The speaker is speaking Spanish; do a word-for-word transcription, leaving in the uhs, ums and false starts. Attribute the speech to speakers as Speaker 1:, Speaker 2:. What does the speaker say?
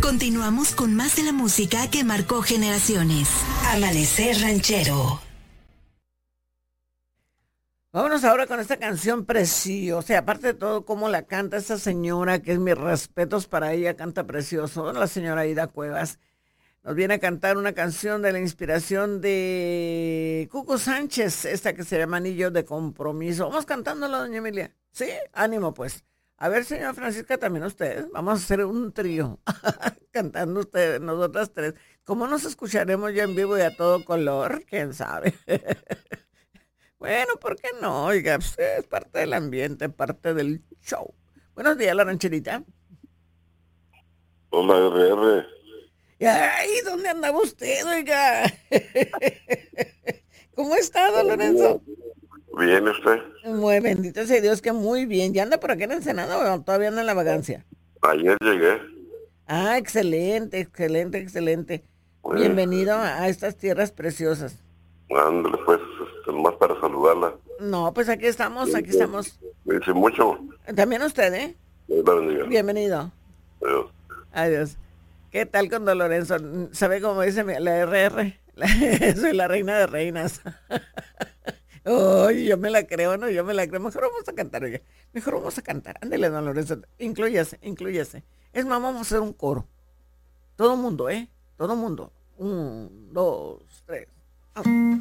Speaker 1: Continuamos con más de la música que marcó generaciones. Amanecer Ranchero.
Speaker 2: Vámonos ahora con esta canción preciosa. Aparte de todo, cómo la canta esta señora, que es mis respetos para ella, canta precioso. La señora Ida Cuevas nos viene a cantar una canción de la inspiración de Cuco Sánchez, esta que se llama Anillo de Compromiso. Vamos cantándola, doña Emilia. Sí, ánimo pues. A ver, señora Francisca, también ustedes. Vamos a hacer un trío cantando ustedes, nosotras tres. ¿Cómo nos escucharemos ya en vivo y a todo color? ¿Quién sabe? Bueno, ¿por qué no? Oiga, pues, es parte del ambiente, parte del show. Buenos días, la rancherita.
Speaker 3: Hola, R R.
Speaker 2: Ay, ¿dónde andaba usted, oiga? ¿Cómo está, don Lorenzo?
Speaker 3: Bien, ¿usted?
Speaker 2: Muy bendito sea Dios, que muy bien. ¿Ya anda por aquí en Ensenada o todavía anda en la vagancia?
Speaker 3: Ayer llegué.
Speaker 2: Ah, excelente, excelente, excelente. Bienvenido a estas tierras preciosas.
Speaker 3: Ándale, pues, este, nomás para saludarla.
Speaker 2: No, pues aquí estamos, aquí estamos.
Speaker 3: Me dice mucho.
Speaker 2: También usted, ¿eh?
Speaker 3: Dios la bendiga.
Speaker 2: Bienvenido.
Speaker 3: Adiós.
Speaker 2: Adiós. ¿Qué tal con Don Lorenzo? ¿Sabe cómo dice la R R? La- soy la reina de reinas. Ay, yo me la creo, ¿no? Yo me la creo. Mejor vamos a cantar, oye. Mejor vamos a cantar. Ándele, Don Lorenzo. Inclúyase, inclúyase. Es más, vamos a hacer un coro. Todo mundo, ¿eh? Todo mundo. Un, dos, tres. Vamos.